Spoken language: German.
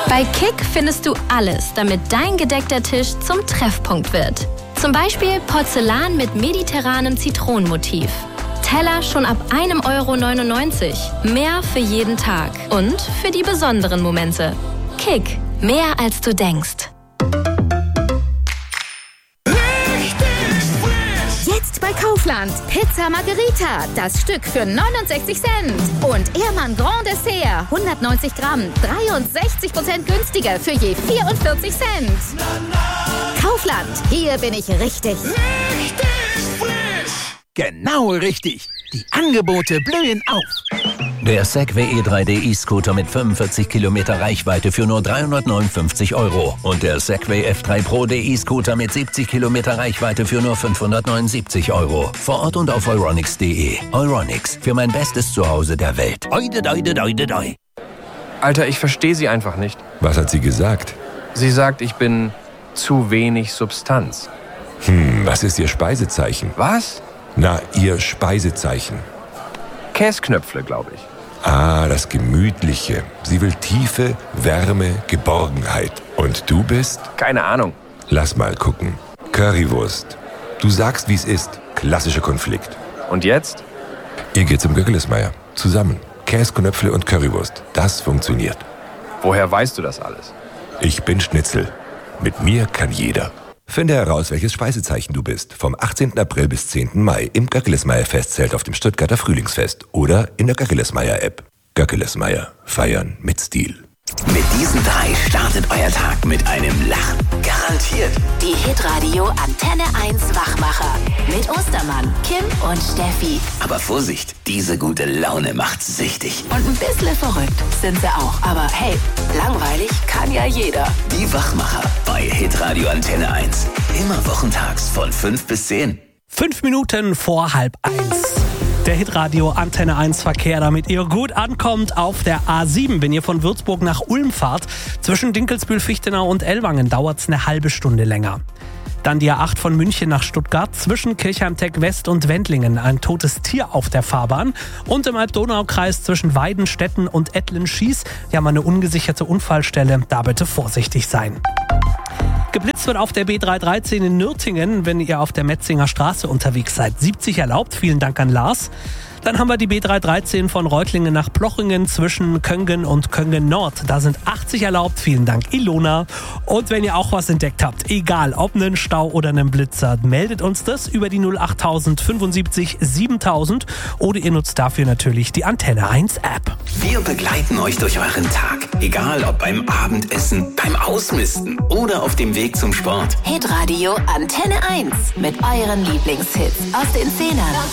Bei Kick findest du alles, damit dein gedeckter Tisch zum Treffpunkt wird. Zum Beispiel Porzellan mit mediterranem Zitronenmotiv. Teller schon ab 1,99 €. Mehr für jeden Tag und für die besonderen Momente. Kick, mehr als du denkst. Jetzt bei Kaufland. Pizza Margherita, das Stück für 69 Cent. Und Ehrmann Grand Dessert, 190 Gramm, 63% günstiger für je 44 Cent. Kaufland, hier bin ich richtig. Genau richtig. Die Angebote blühen auf. Der Segway E3D E-Scooter mit 45 Kilometer Reichweite für nur 359 € und der Segway F3 Pro E-Scooter mit 70 Kilometer Reichweite für nur 579 €. Vor Ort und auf euronics.de. Euronics, für mein bestes Zuhause der Welt. Oide, doide, doide, doi. Alter, ich verstehe sie einfach nicht. Was hat sie gesagt? Sie sagt, ich bin zu wenig Substanz. Was ist ihr Speisezeichen? Was? Na, ihr Speisezeichen. Käsknöpfle, glaube ich. Ah, das Gemütliche. Sie will Tiefe, Wärme, Geborgenheit. Und du bist? Keine Ahnung. Lass mal gucken. Currywurst. Du sagst, wie es ist. Klassischer Konflikt. Und jetzt? Ihr geht zum Göckelsmeier. Zusammen. Käsknöpfle und Currywurst. Das funktioniert. Woher weißt du das alles? Ich bin Schnitzel. Mit mir kann jeder. Finde heraus, welches Speisezeichen du bist. Vom 18. April bis 10. Mai im Göckelsmeier-Festzelt auf dem Stuttgarter Frühlingsfest oder in der Göckelsmeier-App. Göckelsmeier. Feiern mit Stil. Mit diesen 3 startet euer Tag mit einem Lachen. Garantiert. Die Hitradio Antenne 1 Wachmacher. Mit Ostermann, Kim und Steffi. Aber Vorsicht, diese gute Laune macht süchtig. Und ein bisschen verrückt sind sie auch. Aber hey, langweilig kann ja jeder. Die Wachmacher bei Hitradio Antenne 1. Immer wochentags von 5 bis 10. 5 Minuten vor 12:30. Der Hitradio Antenne 1 Verkehr, damit ihr gut ankommt auf der A7. Wenn ihr von Würzburg nach Ulm fahrt, zwischen Dinkelsbühl, Fichtenau und Ellwangen dauert es eine halbe Stunde länger. Dann die A8 von München nach Stuttgart, zwischen Kirchheim-Tech West und Wendlingen ein totes Tier auf der Fahrbahn. Und im Alb-Donau-Kreis zwischen Weidenstetten und Ettlen-Schieß, ja mal eine ungesicherte Unfallstelle, da bitte vorsichtig sein. Geblitzt wird auf der B313 in Nürtingen, wenn ihr auf der Metzinger Straße unterwegs seid. 70 erlaubt, vielen Dank an Lars. Dann haben wir die B313 von Reutlingen nach Plochingen zwischen Köngen und Köngen Nord. Da sind 80 erlaubt, vielen Dank Ilona. Und wenn ihr auch was entdeckt habt, egal ob einen Stau oder einen Blitzer, meldet uns das über die 08000 75 7000 oder ihr nutzt dafür natürlich die Antenne 1 App. Wir begleiten euch durch euren Tag. Egal ob beim Abendessen, beim Ausmisten oder auf dem Weg zum Sport. Hitradio Antenne 1 mit euren Lieblingshits aus den 10ern.